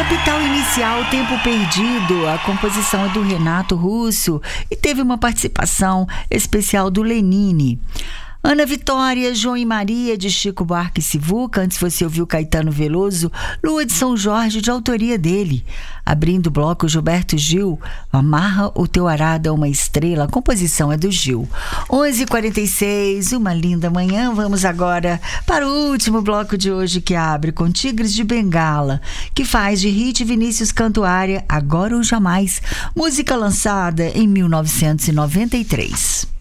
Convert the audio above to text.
Capital Inicial, Tempo Perdido, a composição é do Renato Russo e teve uma participação especial do Lenine. Ana Vitória, João e Maria, de Chico Buarque e Sivuca. Antes você ouviu Caetano Veloso, Lua de São Jorge, de autoria dele. Abrindo o bloco, Gilberto Gil, Amarra o Teu Arado a uma Estrela, a composição é do Gil. 11h46, uma linda manhã. Vamos agora para o último bloco de hoje, que abre com Tigres de Bengala, que faz de hit Vinícius Cantuária, Agora ou Jamais, música lançada em 1993.